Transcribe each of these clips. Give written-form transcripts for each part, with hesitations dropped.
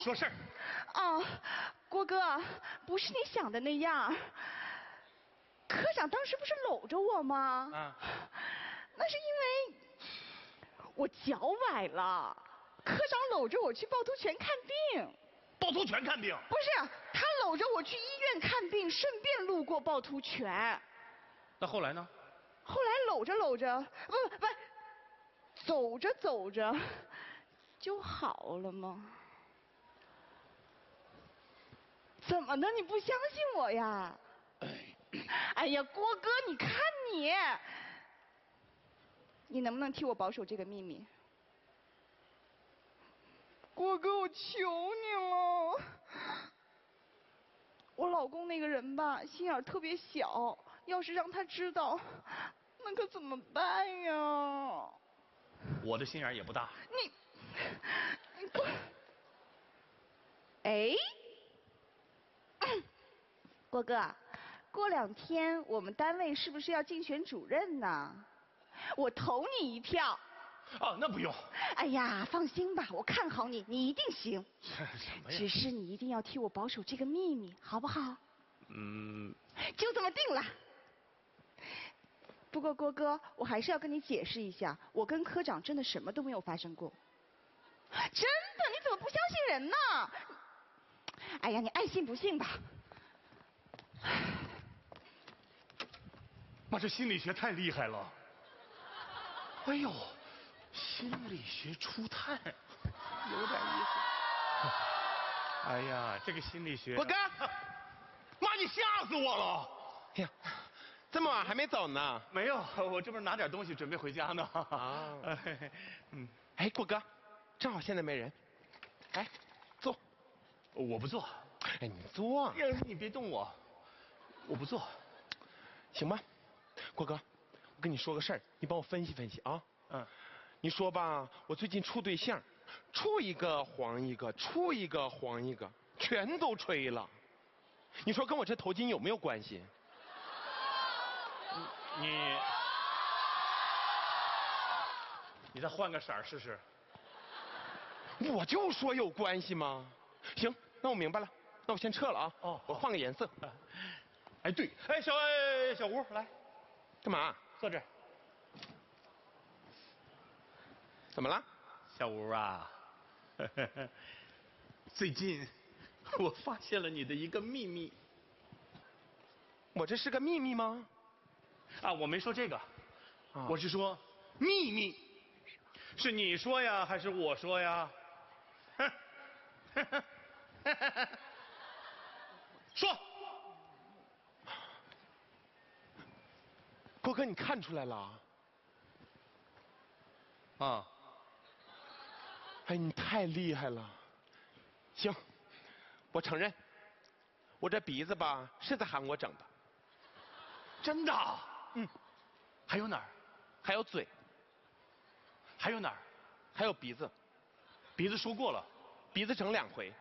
说事儿。 哦，郭哥，不是你想的那样。科长当时不是搂着我吗？ 啊， 那是因为我脚崴了，科长搂着我去趵突泉看病。 趵突泉看病？ 不是，他搂着我去医院看病，顺便路过趵突泉。 那后来呢？ 后来搂着搂着，不，走着走着就好了吗？怎么的？你不相信我呀？哎呀，郭哥，你看你能不能替我保守这个秘密？郭哥，我求你了。我老公那个人吧，心眼特别小，要是让他知道，那可怎么办呀？ 我的心眼也不大。 你过，哎，郭哥，过2天我们单位是不是要竞选主任呢？我投你1票。 哦，那不用。 哎呀，放心吧，我看好你，你一定行。 什么呀？ 只是你一定要替我保守这个秘密，好不好？就这么定了。不过郭哥，我还是要跟你解释一下，我跟科长真的什么都没有发生过。真的，你怎么不相信人呢？哎呀，你爱信不信吧。 妈，这心理学太厉害了。哎呦，心理学初探，有点意思。哎呀，这个心理学…… 郭哥， 妈，你吓死我了！ 哎呀，这么晚还没走呢？ 没有，我这不是拿点东西准备回家呢。 啊，哎，郭哥，正好现在没人，哎，坐。 我不坐。 哎，你坐。 呀，你别动我，我不坐， 行吧？郭哥，我跟你说个事儿，你帮我分析分析啊。你说吧，我最近处对象，处一个黄一个，处一个黄一个，全都吹了。你说跟我这头巾有没有关系？ 你再换个色儿试试。 我就说有关系吗？行，那我明白了，那我先撤了啊。哦，我换个颜色。 哎，对，哎，小吴来， 干嘛？ 坐这儿。 怎么了？ 小吴啊，最近我发现了你的一个秘密。 我这是个秘密吗？ 啊，我没说这个，我是说秘密，是你说呀，还是我说呀？说。 郭哥，你看出来了？ 啊。 哎，你太厉害了。行，我承认，我这鼻子吧是在韩国整的。 真的？还有哪儿？ 还有嘴。 还有哪儿？ 还有鼻子。 鼻子说过了。 鼻子整2回。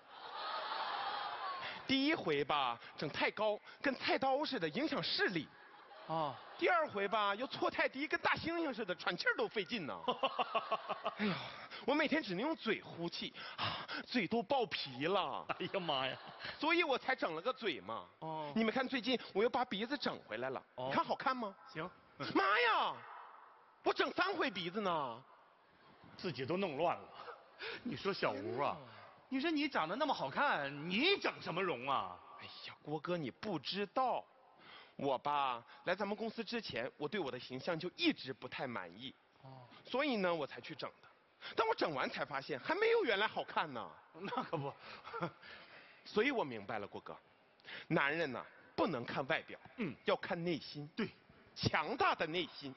第1回吧整太高，跟菜刀似的，影响视力。 啊。 第2回吧又错太低，跟大猩猩似的，喘气儿都费劲呢。哎呀，我每天只能用嘴呼气，嘴都爆皮了。 哎呀妈呀！ 所以我才整了个嘴嘛。哦。你们看，最近我又把鼻子整回来了。哦。你看好看吗？ 行。 妈呀，我整3回鼻子呢。 自己都弄乱了。你说小吴啊，你说你长得那么好看，你整什么容啊？ 哎呀，郭哥，你不知道，我吧来咱们公司之前，我对我的形象就一直不太满意。哦。所以呢，我才去整的。但我整完才发现，还没有原来好看呢。 那可不。 所以我明白了，郭哥，男人呢不能看外表，要看内心。 对， 强大的内心。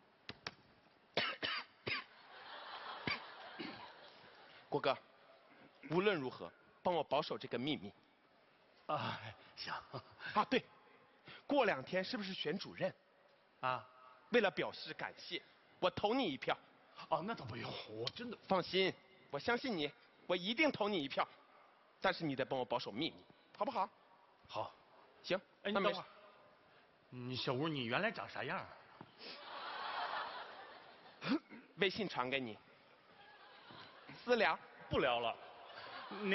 郭哥，无论如何，帮我保守这个秘密。 啊，行。 啊，对，过2天是不是选主任？ 啊， 为了表示感谢，我投你1票。 哦，那倒不用，我真的放心，我相信你，我一定投你1票。但是你得帮我保守秘密，好不好？ 好。 行。 哎，你等会儿。小吴，你原来长啥样？ 微信传给你。私聊。 不聊了。